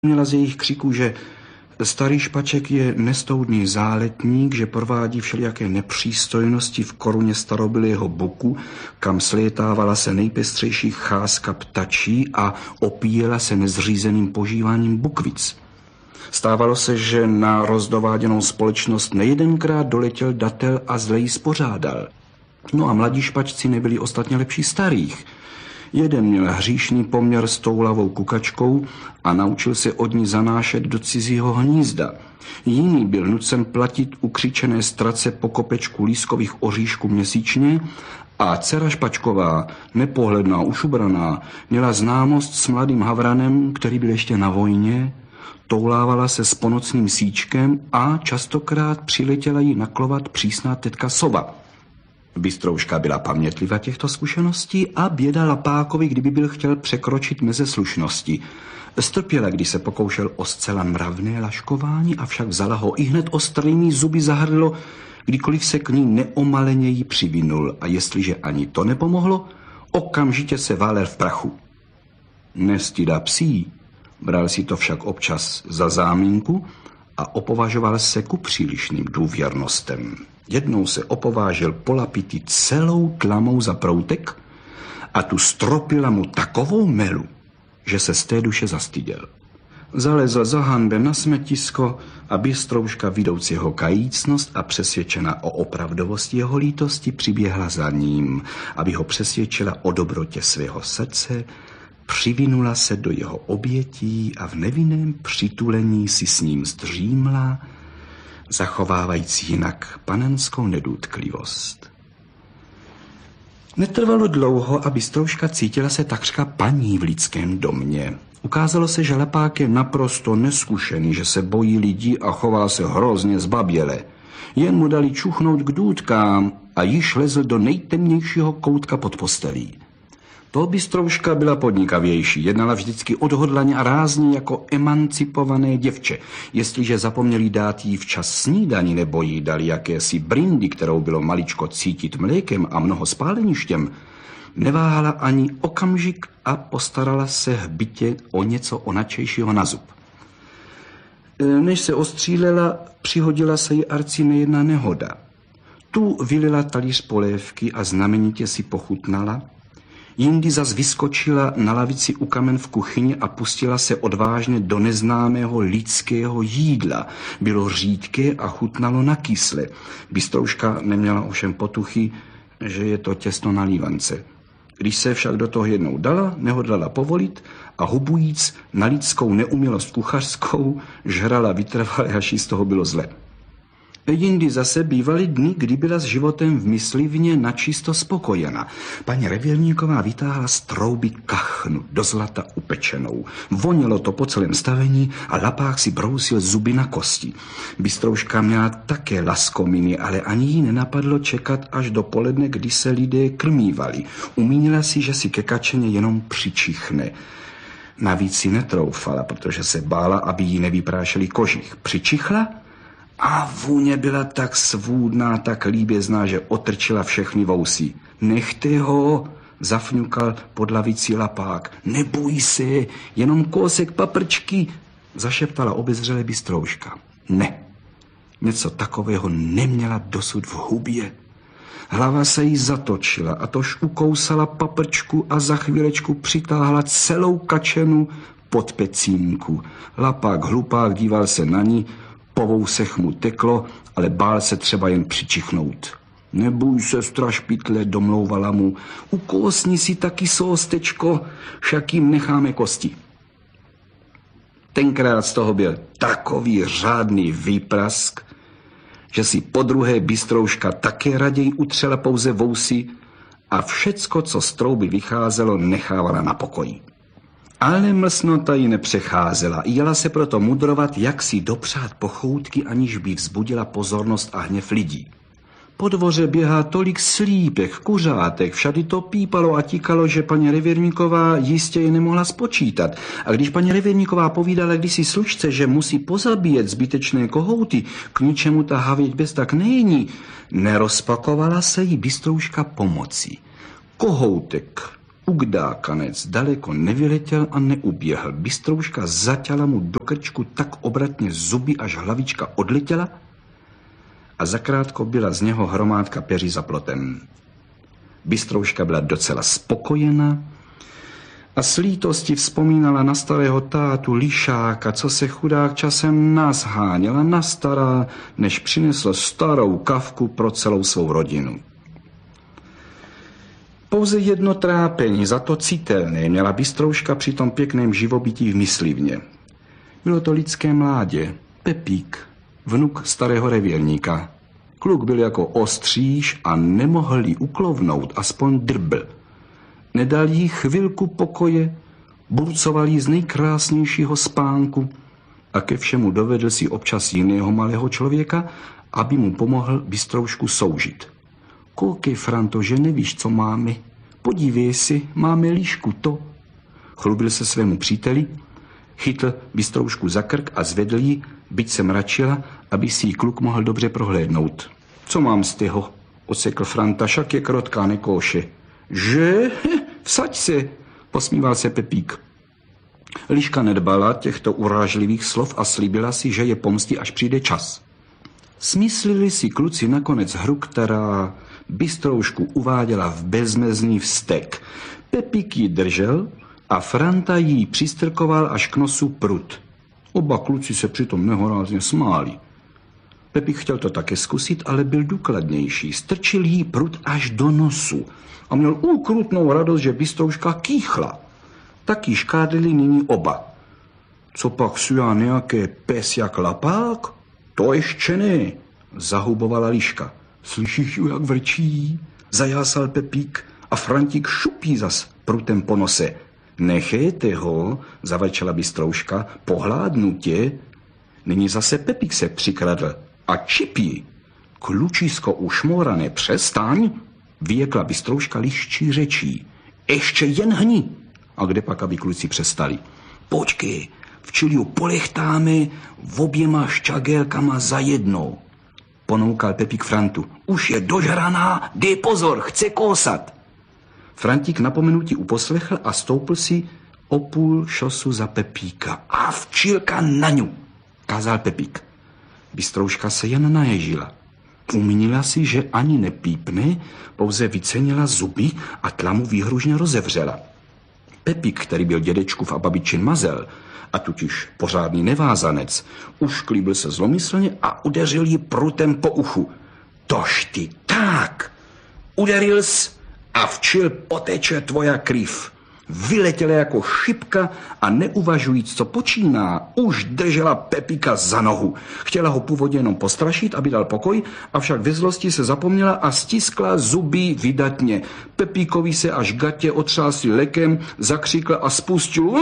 Měla z jejich křiků, že starý špaček je nestoudný záletník, že provádí všelijaké nepřístojnosti v koruně starobylého buku, kam slétávala se nejpestřejší cházka ptačí a opíjela se nezřízeným požíváním bukvic. Stávalo se, že na rozdováděnou společnost nejedenkrát doletěl datel a zle ji spořádal. No a mladí špačci nebyli ostatně lepší starých. Jeden měl hříšný poměr s toulavou kukačkou a naučil se od ní zanášet do cizího hnízda. Jiný byl nucen platit ukřičené strace po kopečku lískových oříšků měsíčně a dcera špačková, nepohledná, ušubraná, měla známost s mladým havranem, který byl ještě na vojně, toulávala se s ponocným síčkem a častokrát přiletěla jí naklovat přísná tetka Sova. Bystrouška byla pamětlivá těchto zkušeností a běda Lapákovi, kdyby byl chtěl překročit meze slušnosti. Strpěla, když se pokoušel o zcela mravné laškování, avšak vzala ho ihned ostrými zuby za hrdlo, kdykoliv se k ní neomaleněji přivinul, a jestliže ani to nepomohlo, okamžitě se válel v prachu. Nestyda psí, bral si to však občas za záminku a opovažoval se ku přílišným důvěrnostem. Jednou se opovážil polapiti celou tlamou za proutek a tu stropila mu takovou melu, že se z té duše zastyděl. Zalezl za hanbem na smetisko a Bystrouška, vidouc jeho kajícnost a přesvědčena o opravdovosti jeho lítosti, přiběhla za ním, aby ho přesvědčila o dobrotě svého srdce, přivinula se do jeho obětí a v nevinném přitulení si s ním zdřímla, zachovávající jinak panenskou nedotklivost. Netrvalo dlouho a Bystrouška cítila se takřka paní v lidském domě. Ukázalo se, že Lapák je naprosto neskušený, že se bojí lidí a chová se hrozně zbaběle. Jen mu dali čuchnout k důtkám a již lezl do nejtemnějšího koutka pod postelí. To Bystrouška byla podnikavější, jednala vždycky odhodlaně a rázně jako emancipované děvče. Jestliže zapomněli dát jí včas snídani nebo jí dali jakési brindy, kterou bylo maličko cítit mlékem a mnoho spáleništěm, neváhala ani okamžik a postarala se hbitě o něco onačejšího na zub. Než se ostřílela, přihodila se jí arci nejedna nehoda. Tu vylila talíř polévky a znamenitě si pochutnala, jindy zas vyskočila na lavici u kamen v kuchyni a pustila se odvážně do neznámého lidského jídla. Bylo řídké a chutnalo na kysle. Bystrouška neměla ovšem potuchy, že je to těsto na lívance. Když se však do toho jednou dala, nehodlala povolit a hubujíc na lidskou neumělost kuchařskou, žrala vytrvale, až jí z toho bylo zle. Jindy zase bývaly dny, kdy byla s životem v myslivně načisto spokojena. Paní Revírníková vytáhla z trouby kachnu, do zlata upečenou. Vonělo to po celém stavení a Lapák si brousil zuby na kosti. Bystrouška měla také laskominy, ale ani jí nenapadlo čekat až do poledne, kdy se lidé krmívali. Umínila si, že si ke kačeně jenom přičichne. Navíc si netroufala, protože se bála, aby jí nevyprášeli kožich. Přičichla? A vůně byla tak svůdná, tak líbězná, že otrčila všechny vousy. Nechte ho, zafňukal pod lavicí Lapák. Neboj se, jenom kousek paprčky, zašeptala obezřele Bystrouška. Ne, něco takového neměla dosud v hubě. Hlava se jí zatočila a tož ukousala paprčku a za chvílečku přitáhla celou kačenu pod pecínku. Lapák hlupák díval se na ní, po vousech mu teklo, ale bál se třeba jen přičichnout. Neboj se, strašpitle, domlouvala mu, ukousni si taky sóstečko, však jim necháme kosti. Tenkrát z toho byl takový řádný výprask, že si podruhé Bystrouška také raději utřela pouze vousy a všecko, co z trouby vycházelo, nechávala na pokoji. Ale mlsnota ji nepřecházela, jela se proto mudrovat, jak si dopřát pochoutky, aniž by vzbudila pozornost a hněv lidí. Po dvoře běhá tolik slípek, kuřátek, všady to pípalo a tíkalo, že paní Revírníková jistě je nemohla spočítat. A když paní Revírníková povídala kdysi služce, že musí pozabíjet zbytečné kohouty, k ničemu ta havěť bez tak není, nerozpakovala se jí Bystrouška pomocí. Kohoutek Ugdákanec daleko nevyletěl a neuběhl. Bystrouška zaťala mu do krčku tak obratně zuby, až hlavička odletěla a zakrátko byla z něho hromádka peří za plotem. Bystrouška byla docela spokojená a s lítostí vzpomínala na starého tátu Lišáka, co se chudák časem nasháněla na stará, než přinesl starou kavku pro celou svou rodinu. Pouze jedno trápení, za to citelné, měla Bystrouška při tom pěkném živobytí v myslivně. Bylo to lidské mládě, Pepík, vnuk starého revírníka. Kluk byl jako ostříž a nemohl jí uklovnout, aspoň drbl. Nedal jí chvilku pokoje, burcoval jí z nejkrásnějšího spánku a ke všemu dovedl si občas jiného malého člověka, aby mu pomohl Bystroušku soužit. Koukej, Franto, že nevíš, co máme. Podívej si, máme líšku to. Chlubil se svému příteli, chytl Bystroušku za krk a zvedl ji, byť se mračila, aby si ji kluk mohl dobře prohlédnout. Co mám z toho? Osekl Franta, však je krotká, nekóše. Že? Vsaď se, posmíval se Pepík. Liška nedbala těchto urážlivých slov a slíbila si, že je pomstí, až přijde čas. Smyslili si kluci nakonec hru, která Bystroušku uváděla v bezmezný vztek. Pepík ji držel a Franta jí přistrkoval až k nosu prut. Oba kluci se přitom nehorázně smáli. Pepík chtěl to také zkusit, ale byl důkladnější. Strčil jí prut až do nosu a měl úkrutnou radost, že Bystrouška kýchla. Taky škádlili nyní oba. Co pak sujá nějaké pes jak lapák? To ještě ne, zahubovala Liška. Slyšíš ju, jak vrčí? Zajásal Pepík a Frantík šupí zas prutem po nose. Nechejte ho, zavrčela Bystrouška, pohládnu tě. Nyní zase Pepík se přikradl a čipí. Klučisko ušmorané, přestaň, vyjekla Bystrouška liščí řečí. Ještě jen hni. A kde pak, aby kluci přestali? Počkej, včili ju polechtáme oběma šťagélkama za jednou. Ponoukal Pepík Frantu. Už je dožraná, dej pozor, chce kousat. Frantík napomenutí uposlechl a stoupl si o půl šosu za Pepíka. A včilka na ňu, kázal Pepík. Bystrouška se jen naježila. Uminila si, že ani nepípne, pouze vycenila zuby a tlamu výhružně rozevřela. Pepík, který byl dědečkův a babičin mazel, a totiž pořádný nevázanec, ušklíbil se zlomyslně a udeřil ji prutem po uchu. Tož ty tak! Uderil jsi a včil poteče tvoja kryv. Vyletěla jako šipka a neuvažujíc, co počíná, už držela Pepíka za nohu. Chtěla ho původně jenom postrašit, aby dal pokoj, avšak ve zlosti se zapomněla a stiskla zuby vydatně. Pepíkovi se až gatě otřásli lekem, zakřikla a spustil.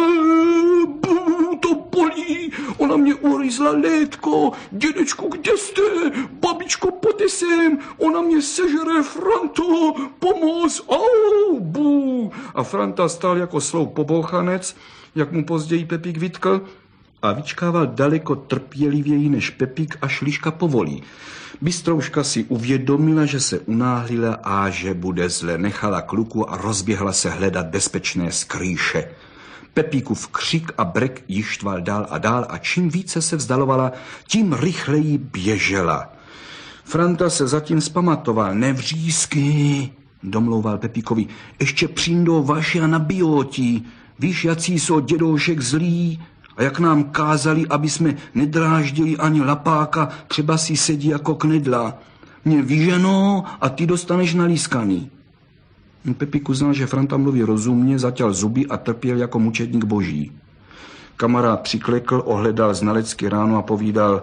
To bolí, ona mě uryzla létko, dědečku, kde jste, babičko, pojďte sem, ona mě sežere, Franto, pomoz, au, bů. A Franta stál jako sloup pobouchanec, jak mu později Pepík vytkl, a vyčkával daleko trpělivěji než Pepík, až Liška povolí. Bystrouška si uvědomila, že se unáhlila a že bude zle, nechala kluku a rozběhla se hledat bezpečné skrýše. Pepíkův křik a brek ji štval dál a čím více se vzdalovala, tím rychleji běžela. Franta se zatím zpamatoval. Nevřízky, domlouval Pepíkovi, ještě přijdou vaši a nabijotí. Víš, jací jsou dědoušek zlí a jak nám kázali, aby jsme nedráždili ani lapáka, třeba si sedí jako knedla. Mě vyženou a ty dostaneš nalískaný. Pepík uznal, že Franta mluví rozumně, zaťal zuby a trpěl jako mučedník boží. Kamarád přiklekl, ohledal znalecky ránu a povídal,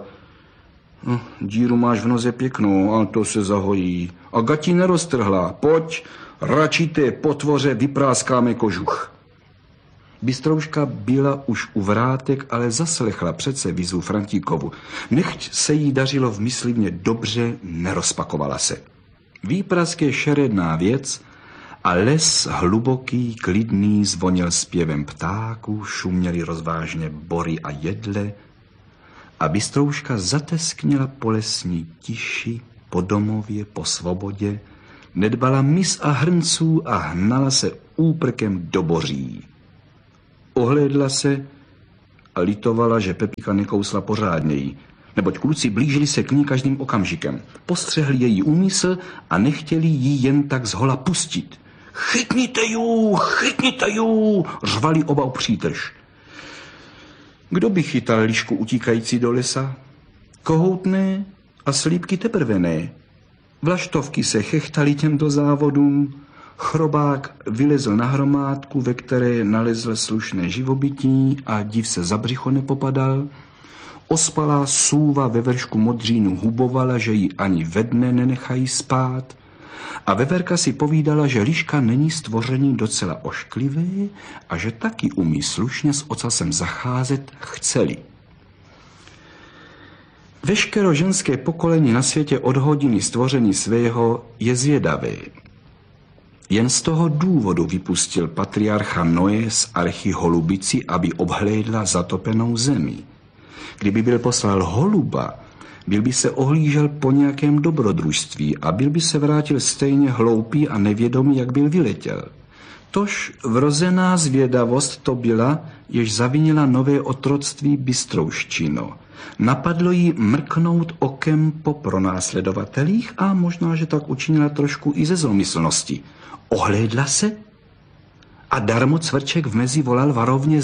díru máš v noze pěknou, ale to se zahojí. A gati neroztrhla, pojď, račité potvoře, vypráskáme kožuch. Bystrouška byla už u vrátek, ale zaslechla přece výzvu Frantíkovu. Nechť se jí dařilo v myslivně dobře, nerozpakovala se. Výprask je šeredná věc, a les hluboký, klidný zvonil zpěvem ptáků, šuměly rozvážně bory a jedle a Bystrouška zateskněla po lesní tiši, po domově, po svobodě, nedbala mis a hrnců a hnala se úprkem do boří. Ohlédla se a litovala, že Pepíka nekousla pořádněji, neboť kluci blížili se k ní každým okamžikem. Postřehli její úmysl a nechtěli jí jen tak zhola pustit. Chytněte ju, řvali oba opřítrž. Kdo by chytal lišku utíkající do lesa? Kohoutné a slípky teprve ne. Vlaštovky se chechtali těmto závodům, chrobák vylezl na hromádku, ve které nalezl slušné živobytí a div se za břicho nepopadal. Ospalá sůva ve vršku modřínu hubovala, že ji ani ve dne nenechají spát. A veverka si povídala, že liška není stvoření docela ošklivé a že taky umí slušně s ocasem zacházet, chceli. Veškero ženské pokolení na světě od hodiny stvoření svého je zvědavé. Jen z toho důvodu vypustil patriarcha Noé z archy holubici, aby obhlédla zatopenou zemi. Kdyby byl poslal holuba, byl by se ohlížel po nějakém dobrodružství a byl by se vrátil stejně hloupý a nevědomý, jak byl vyletěl. Tož vrozená zvědavost to byla, jež zavinila nové otroctví bystrouščino. Napadlo jí mrknout okem po pronásledovatelích a možná, že tak učinila trošku i ze zlomyslnosti. Ohlédla se a darmo cvrček v mezi volal varovně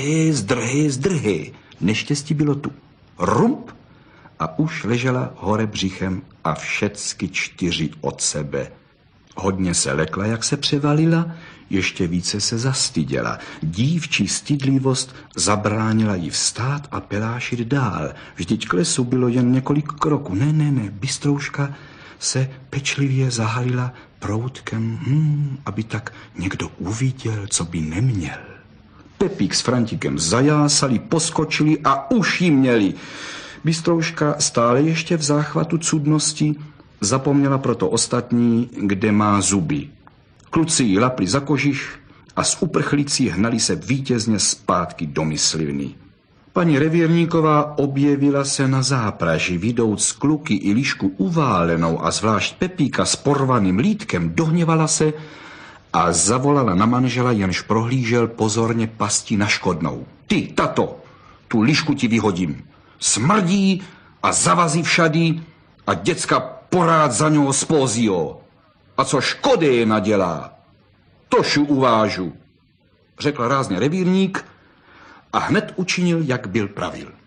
zdrhej. Neštěstí bylo tu. Rump a už ležela hore břichem a všecky 4 od sebe. Hodně se lekla, jak se převalila, ještě více se zastyděla. Dívčí stydlivost zabránila jí vstát a pelášit dál. Vždyť k lesu bylo jen několik kroků. Ne, bystrouška se pečlivě zahalila proutkem, aby tak někdo uviděl, co by neměl. Pepík s Frantikem zajásali, poskočili a už ji měli. Bystrouška stále ještě v záchvatu cudnosti zapomněla proto ostatní, kde má zuby. Kluci ji lapli za kožich a s uprchlící hnali se vítězně zpátky do myslivny. Paní revírníková objevila se na zápraži, vidouc kluky i lišku uválenou a zvlášť Pepíka s porvaným lítkem, dohněvala se a zavolala na manžela, jenž prohlížel pozorně pasti na škodnou. Ty, tato, tu lišku ti vyhodím. Smrdí a zavazí všady a děcka porád za něho spózího. A co škody je nadělá, tož ju uvážu, řekl rázně revírník a hned učinil, jak byl pravil.